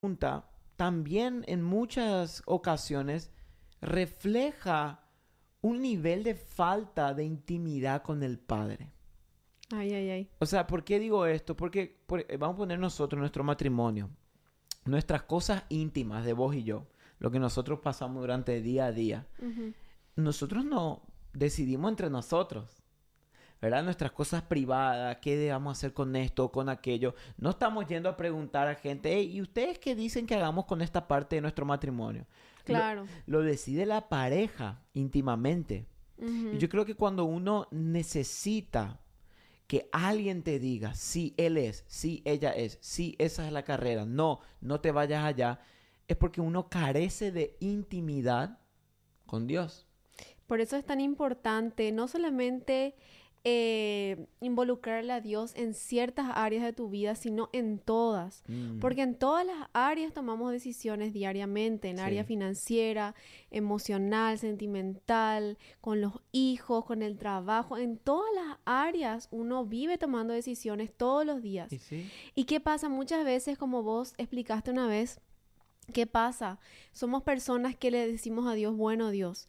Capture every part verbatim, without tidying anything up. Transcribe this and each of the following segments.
pregunta también en muchas ocasiones refleja un nivel de falta de intimidad con el Padre. Ay, ay, ay. O sea, ¿por qué digo esto? Porque por- eh, vamos a poner nosotros nuestro matrimonio, nuestras cosas íntimas de vos y yo, lo que nosotros pasamos durante el día a día. Ujú. Nosotros no decidimos entre nosotros, ¿verdad? Nuestras cosas privadas, qué debemos hacer con esto o con aquello. No estamos yendo a preguntar a gente, hey, ¿y ustedes qué dicen que hagamos con esta parte de nuestro matrimonio? Lo, Claro. lo decide la pareja íntimamente. Y Ujú. yo creo que cuando uno necesita que alguien te diga, sí, él es, sí, ella es, sí, esa es la carrera, no, no te vayas allá, es porque uno carece de intimidad con Dios. Por eso es tan importante no solamente eh, involucrarle a Dios en ciertas áreas de tu vida, sino en todas. Mm, Porque en todas las áreas tomamos decisiones diariamente, en área sí, financiera, emocional, sentimental, con los hijos, con el trabajo. En todas las áreas uno vive tomando decisiones todos los y días. sí, ¿Y qué pasa? Muchas veces, como vos explicaste una vez, ¿qué pasa? Somos personas que le decimos a Dios, bueno, Dios,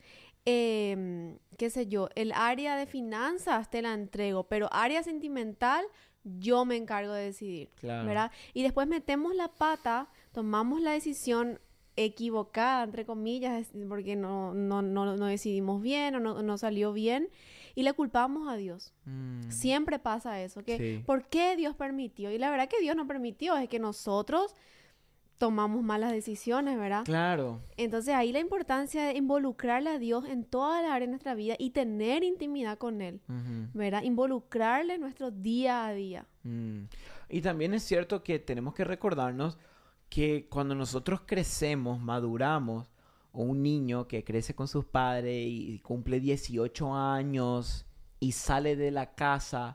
em, qué sé yo, el área de finanzas te la entrego, pero área sentimental yo me encargo de decidir, claro. ¿verdad? Y después metemos la pata, tomamos la decisión equivocada, entre comillas, es- porque no, no, no, no decidimos bien o no, no salió bien y le culpamos a Dios. Mm, Siempre pasa eso, que sí, ¿por qué Dios permitió? Y la verdad que Dios no permitió, es que nosotros tomamos malas decisiones, ¿verdad? claro. Entonces ahí la importancia de involucrarle a Dios en toda la área de nuestra vida y tener intimidad con Él, Ujú, ¿verdad? Involucrarle en nuestro día a día. mm. Y también es cierto que tenemos que recordarnos que cuando nosotros crecemos, maduramos, o un niño que crece con sus padres y cumple dieciocho años y sale de la casa,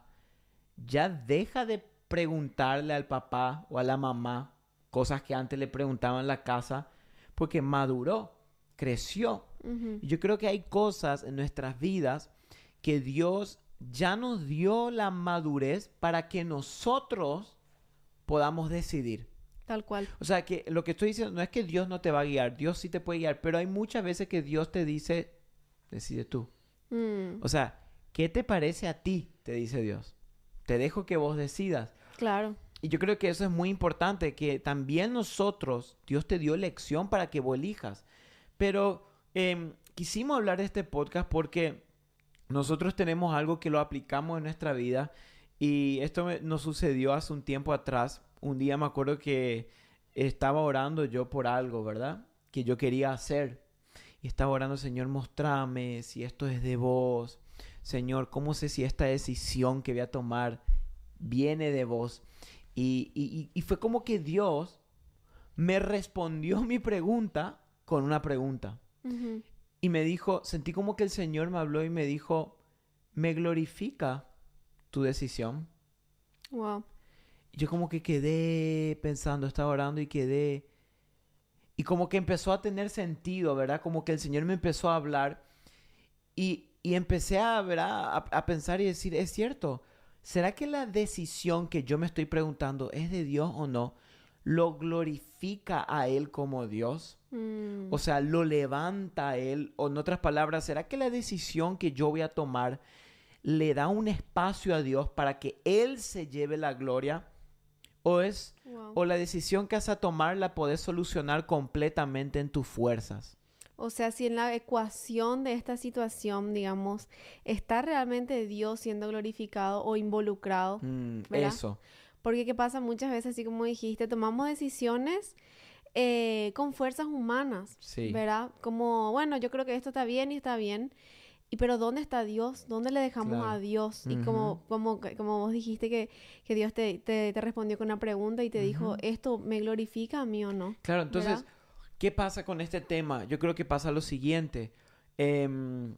ya deja de preguntarle al papá o a la mamá cosas que antes le preguntaban en la casa porque maduró, creció. Ujú. Y yo creo que hay cosas en nuestras vidas que Dios ya nos dio la madurez para que nosotros podamos decidir. Tal cual. O sea, que lo que estoy diciendo no es que Dios no te va a guiar, Dios sí te puede guiar, pero hay muchas veces que Dios te dice, decide tú. Mm, O sea, ¿qué te parece a ti? Te dice Dios. Te dejo que vos decidas. claro. Y yo creo que eso es muy importante, que también nosotros, Dios te dio lección para que vos elijas. Pero em, quisimos hablar de este podcast porque nosotros tenemos algo que lo aplicamos en nuestra vida y esto me- nos sucedió hace un tiempo atrás. Un día me acuerdo que estaba orando yo por algo, ¿verdad? Que yo quería hacer. Y estaba orando, Señor, mostrame si esto es de vos. Señor, ¿cómo sé si esta decisión que voy a tomar viene de vos? Y, y, y y fue como que Dios me respondió mi pregunta con una pregunta. Ujú. Y me dijo, sentí como que el Señor me habló y me dijo, me glorifica tu decisión. Wow. Y yo como que quedé pensando, estaba orando y quedé. Y como que empezó a tener sentido, ¿verdad? Como que el Señor me empezó a hablar y, y empecé a, ¿verdad? A, a pensar y decir, es cierto, ¿será que la decisión que yo me estoy preguntando es de Dios o no? ¿Lo glorifica a Él como Dios? Mm, O sea, lo levanta a Él. O en otras palabras, ¿será que la decisión que yo voy a tomar le da un espacio a Dios para que Él se lleve la gloria? ¿O es, wow. o la decisión que vas a tomar la podés solucionar completamente en tus fuerzas? O sea, si en la ecuación de esta situación, digamos, está realmente Dios siendo glorificado o involucrado, Mm, ¿verdad? eso, Porque qué pasa muchas veces, así como dijiste, tomamos decisiones eh, con fuerzas humanas, sí, ¿verdad? Como, bueno, yo creo que esto está bien y está bien. Y pero ¿dónde está Dios? ¿Dónde le dejamos a claro. Dios? Y Ujú, como, como, como vos dijiste que, que Dios te, te, te respondió con una pregunta y te dijo, ujú. ¿esto me glorifica a mí o no? Claro, entonces, ¿Verdad? ¿qué pasa con este tema? Yo creo que pasa lo siguiente. Em,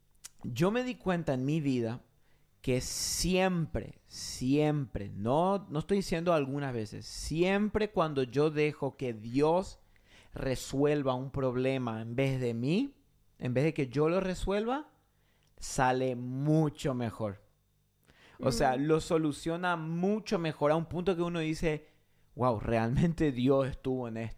yo me di cuenta en mi vida que siempre, siempre, no, no estoy diciendo algunas veces, siempre cuando yo dejo que Dios resuelva un problema en vez de mí, en vez de que yo lo resuelva, sale mucho mejor. O sea, Mm, lo soluciona mucho mejor a un punto que uno dice, wow, realmente Dios estuvo en esto.